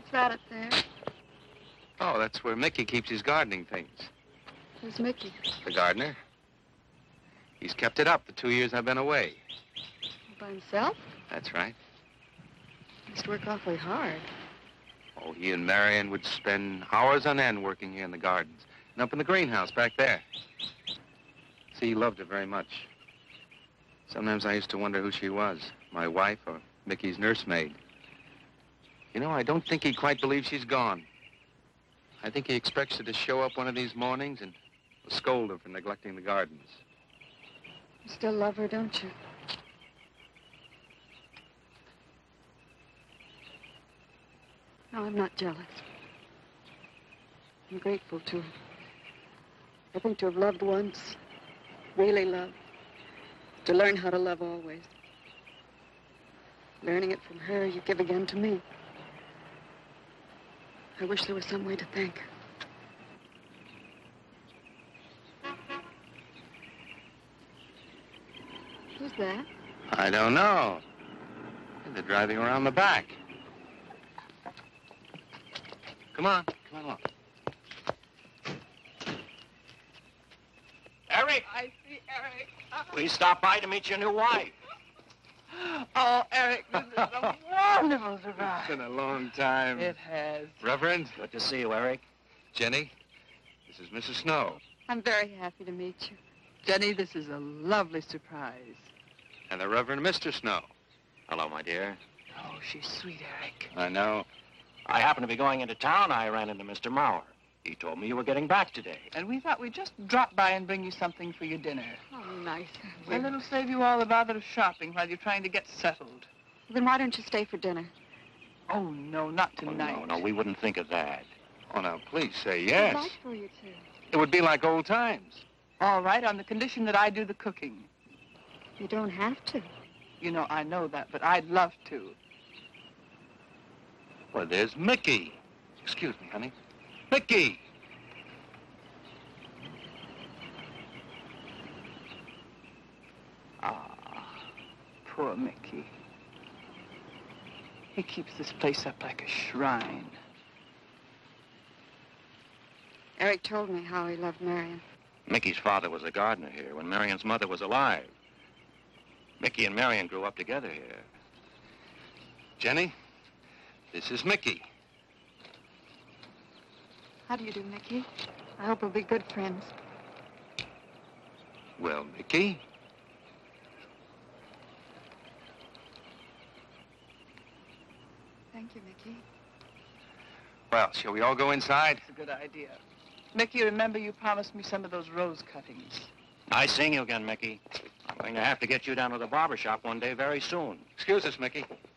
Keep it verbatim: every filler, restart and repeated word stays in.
What's that up there? Oh, that's where Mickey keeps his gardening things. Who's Mickey? The gardener. He's kept it up the two years I've been away. By himself? That's right. He must work awfully hard. Oh, he and Marion would spend hours on end working here in the gardens and up in the greenhouse back there. See, he loved her very much. Sometimes I used to wonder who she was, my wife or Mickey's nursemaid. You know, I don't think he quite believes she's gone. I think he expects her to show up one of these mornings and scold her for neglecting the gardens. You still love her, don't you? No, I'm not jealous. I'm grateful to her. I think to have loved once, really loved, to learn how to love always. Learning it from her, you give again to me. I wish there was some way to thank her. Who's that? I don't know. They're driving around the back. Come on, come on along. Eric! I see Eric. Please stop by to meet your new wife. Oh, Eric, this is a wonderful surprise. It's been a long time. It has. Reverend. Good to see you, Eric. Jenny, this is Missus Snow. I'm very happy to meet you. Jenny, this is a lovely surprise. And the Reverend Mister Snow. Hello, my dear. Oh, she's sweet, Eric. I know. I happened to be going into town. I ran into Mister Mauer. He told me you were getting back today. And we thought we'd just drop by and bring you something for your dinner. Oh, nice. And it'll save you all the bother of shopping while you're trying to get settled. Then why don't you stay for dinner? Oh, no, not Oh, tonight. no, no, we wouldn't think of that. Oh, now, please say I'd yes. like for you to. It would be like old times. All right, on the condition that I do the cooking. You don't have to. You know, I know that, but I'd love to. Well, there's Mickey. Excuse me, honey. Mickey! Ah, poor Mickey. He keeps this place up like a shrine. Eric told me how he loved Marion. Mickey's father was a gardener here when Marion's mother was alive. Mickey and Marion grew up together here. Jenny, this is Mickey. How do you do, Mickey? I hope we'll be good friends. Well, Mickey? Thank you, Mickey. Well, shall we all go inside? It's a good idea. Mickey, remember you promised me some of those rose cuttings. Nice seeing you again, Mickey. I'm going to have to get you down to the barber shop one day very soon. Excuse us, Mickey.